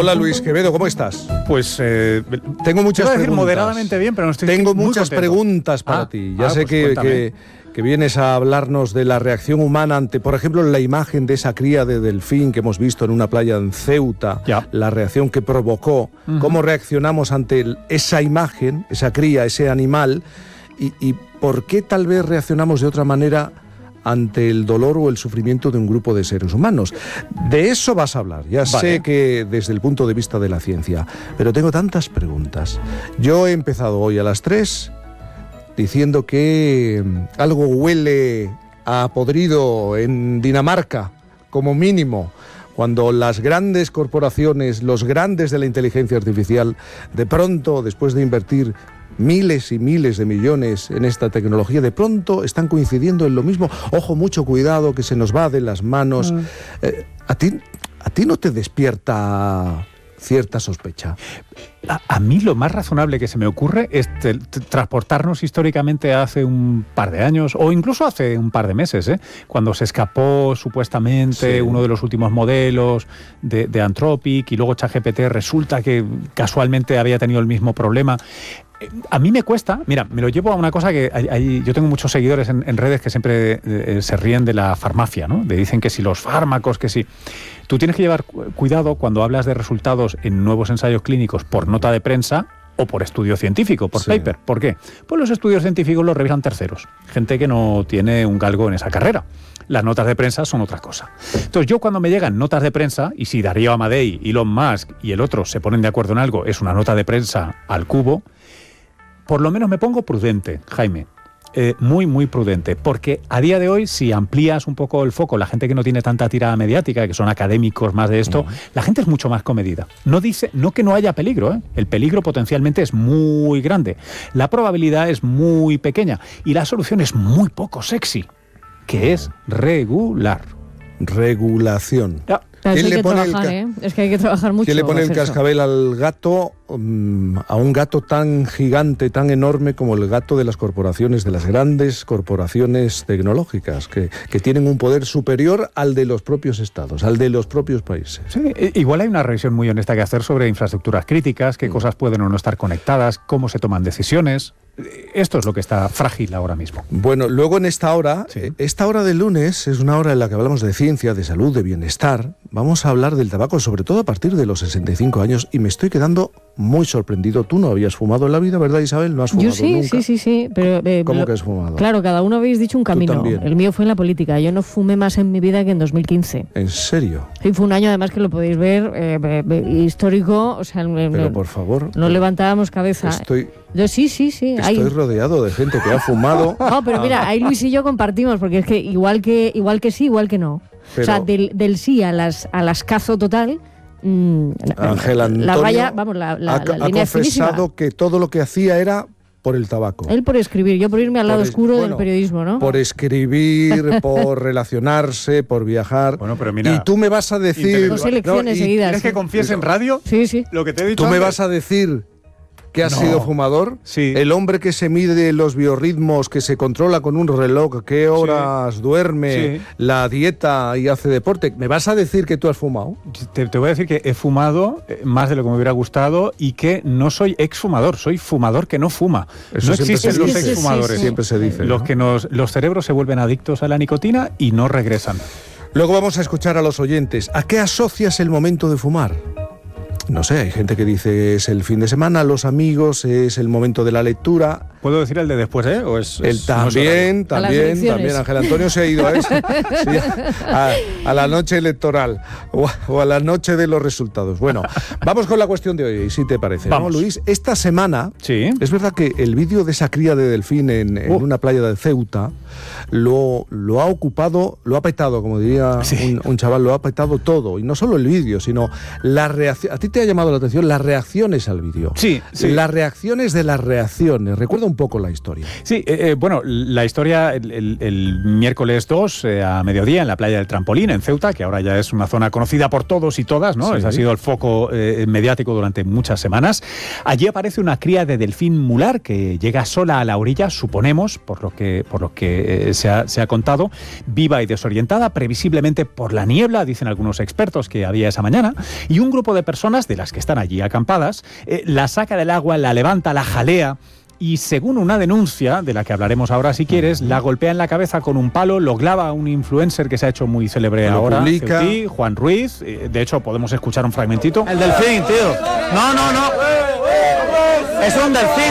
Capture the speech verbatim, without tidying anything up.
Hola Luis Quevedo, ¿cómo estás? Pues eh, tengo muchas decir preguntas. Moderadamente bien, pero no estoy Tengo muy muchas contento. preguntas para ah, ti. Ya ah, sé pues que, que, que vienes a hablarnos de la reacción humana ante, por ejemplo, la imagen de esa cría de delfín que hemos visto en una playa en Ceuta, ya. la reacción que provocó, uh-huh. cómo reaccionamos ante el, esa imagen, esa cría, ese animal, y, y por qué tal vez reaccionamos de otra manera ante el dolor o el sufrimiento de un grupo de seres humanos. De eso vas a hablar, ya vale. sé que desde el punto de vista de la ciencia, pero tengo tantas preguntas. Yo he empezado hoy a las tres diciendo que algo huele a podrido en Dinamarca, como mínimo, cuando las grandes corporaciones, los grandes de la inteligencia artificial, de pronto, después de invertir miles y miles de millones en esta tecnología, de pronto están coincidiendo en lo mismo. Ojo, mucho cuidado, que se nos va de las manos. Mm. Eh, ¿a ti, ¿A ti no te despierta cierta sospecha? A, a mí lo más razonable que se me ocurre es te, te, transportarnos históricamente hace un par de años, o incluso hace un par de meses, ¿eh? Cuando se escapó supuestamente sí. uno de los últimos modelos de, de Anthropic, y luego ChatGPT resulta que casualmente había tenido el mismo problema. A mí me cuesta, mira, me lo llevo a una cosa que hay, hay, yo tengo muchos seguidores en, en redes que siempre eh, se ríen de la farmacia, ¿no? De dicen que si los fármacos, que si... Tú tienes que llevar cuidado cuando hablas de resultados en nuevos ensayos clínicos por nota de prensa o por estudio científico, por sí. paper. ¿Por qué? Pues los estudios científicos los revisan terceros, gente que no tiene un galgo en esa carrera. Las notas de prensa son otra cosa. Entonces yo cuando me llegan notas de prensa, y si Darío Amadei, Elon Musk y el otro se ponen de acuerdo en algo, es una nota de prensa al cubo, por lo menos me pongo prudente, Jaime. Eh, muy, muy prudente, porque a día de hoy, si amplías un poco el foco, la gente que no tiene tanta tirada mediática, que son académicos más de esto, uh-huh. la gente es mucho más comedida. No dice, no que no haya peligro, ¿eh? El peligro potencialmente es muy grande, la probabilidad es muy pequeña y la solución es muy poco sexy, que es regular. Regulación. Ya. Claro, ¿Quién le pone trabajar, el ca- ¿eh? Es que hay que trabajar mucho. ¿Quién le pone el cascabel eso? al gato, um, a un gato tan gigante, tan enorme como el gato de las corporaciones, de las grandes corporaciones tecnológicas, que, que tienen un poder superior al de los propios estados, al de los propios países? Sí, igual hay una revisión muy honesta que hacer sobre infraestructuras críticas, qué mm. cosas pueden o no estar conectadas, cómo se toman decisiones. Esto es lo que está frágil ahora mismo. Bueno, luego en esta hora, sí. esta hora del lunes es una hora en la que hablamos de ciencia, de salud, de bienestar. Vamos a hablar del tabaco, sobre todo a partir de los sesenta y cinco años, y me estoy quedando muy sorprendido. Tú no habías fumado en la vida, ¿verdad, Isabel? No has fumado Yo sí, nunca. sí, sí, sí. Pero, eh, ¿Cómo lo, que has fumado? Claro, cada uno habéis dicho un camino. El mío fue en la política. Yo no fumé más en mi vida que en dos mil quince. ¿En serio? Sí, fue un año además que lo podéis ver eh, eh, histórico. O sea, pero por favor. No levantábamos cabeza. Estoy... Yo, sí, sí, sí. Estoy hay... rodeado de gente que ha fumado. No, pero mira, ahí Luis y yo compartimos, porque es que igual que, igual que sí, igual que no. Pero... O sea, del, del sí a las a las cazo total. Mmm, Ángel Antonio la raya, vamos, la, la, ha, la ha línea confesado finísima. Que todo lo que hacía era por el tabaco. Él por escribir, yo por irme al lado es, oscuro bueno, del periodismo, ¿no? Por escribir, por relacionarse, por viajar. Bueno, pero mira, y tú me vas a decir... Dos elecciones no, y, seguidas. ¿Quieres sí. que confiese en radio? Sí, sí. Lo que te he dicho Tú antes. me vas a decir... que has no. sido fumador, sí. el hombre que se mide los biorritmos, que se controla con un reloj, qué horas sí. duerme, sí. la dieta y hace deporte, ¿me vas a decir que tú has fumado? Te, te voy a decir que he fumado más de lo que me hubiera gustado y que no soy exfumador, soy fumador que no fuma. Eso no existen los sí, exfumadores. Sí, sí. Siempre se dice. Los ¿no? que nos, los cerebros se vuelven adictos a la nicotina y no regresan. Luego vamos a escuchar a los oyentes. ¿A qué asocias el momento de fumar? No sé, hay gente que dice es el fin de semana, los amigos, es el momento de la lectura. ¿Puedo decir el de después, eh? ¿O es, el es, también, no también, también. Ángel Antonio se ha ido a eso. Sí, a, a la noche electoral o a, o a la noche de los resultados. Bueno, vamos con la cuestión de hoy, si te parece. Vamos. ¿No, Luis? Esta semana, sí. es verdad que el vídeo de esa cría de delfín en, en uh. una playa de Ceuta lo, lo ha ocupado, lo ha petado, como diría sí. un, un chaval, lo ha petado todo. Y no solo el vídeo, sino la reacción. ¿A ti te ha llamado la atención las reacciones al vídeo? Sí, sí. Las reacciones de las reacciones. Recuerda un un poco la historia. Sí, eh, eh, bueno, la historia el, el, el miércoles dos eh, a mediodía en la playa del Trampolín, en Ceuta, que ahora ya es una zona conocida por todos y todas, ¿no? Sí. Ese ha sido el foco eh, mediático durante muchas semanas. Allí aparece una cría de delfín mular que llega sola a la orilla, suponemos, por lo que, por lo que eh, se, ha, se ha contado, viva y desorientada, previsiblemente por la niebla, dicen algunos expertos que había esa mañana, y un grupo de personas de las que están allí acampadas eh, la saca del agua, la levanta, la jalea, y según una denuncia, de la que hablaremos ahora si quieres, la golpea en la cabeza con un palo, lo clava a un influencer que se ha hecho muy célebre lo ahora, publica. Ceutí, Juan Ruiz. De hecho, podemos escuchar un fragmentito. El delfín, tío. No, no, no. Es un delfín.